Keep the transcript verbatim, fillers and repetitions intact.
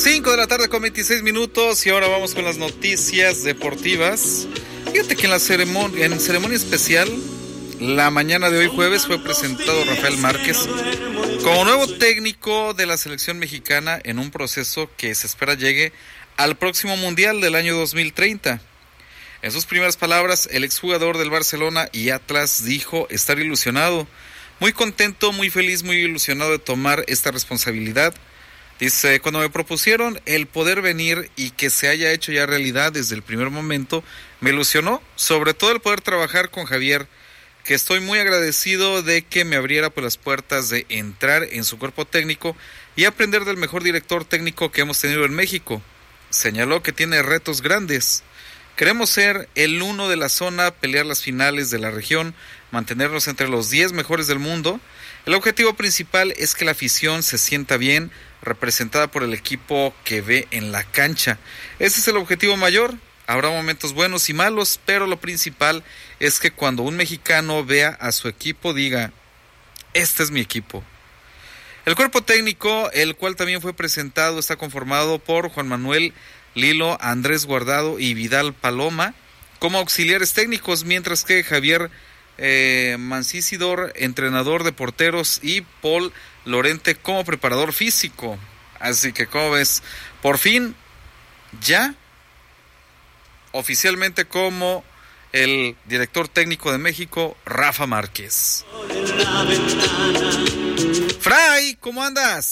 cinco de la tarde con veintiséis minutos y ahora vamos con las noticias deportivas. Fíjate que en la ceremonia, en ceremonia especial, la mañana de hoy jueves fue presentado Rafael Márquez como nuevo técnico de la selección mexicana en un proceso que se espera llegue al próximo Mundial del año dos mil treinta. En sus primeras palabras, el exjugador del Barcelona y Atlas dijo estar ilusionado, muy contento, muy feliz, muy ilusionado de tomar esta responsabilidad. Dice, cuando me propusieron el poder venir y que se haya hecho ya realidad desde el primer momento, me ilusionó, sobre todo el poder trabajar con Javier, que estoy muy agradecido de que me abriera por las puertas de entrar en su cuerpo técnico y aprender del mejor director técnico que hemos tenido en México. Señaló que tiene retos grandes. Queremos ser el uno de la zona, pelear las finales de la región, mantenernos entre los diez mejores del mundo. El objetivo principal es que la afición se sienta bien, representada por el equipo que ve en la cancha. Ese es el objetivo mayor. Habrá momentos buenos y malos, pero lo principal es que cuando un mexicano vea a su equipo diga, este es mi equipo. El cuerpo técnico, el cual también fue presentado, está conformado por Juan Manuel Lilo, Andrés Guardado y Vidal Paloma como auxiliares técnicos, mientras que Javier eh, Mancisidor, entrenador de porteros, y Paul Lorente como preparador físico. Así que, ¿cómo ves? Por fin, ya oficialmente como el director técnico de México, Rafa Márquez. Fray, ¿cómo andas?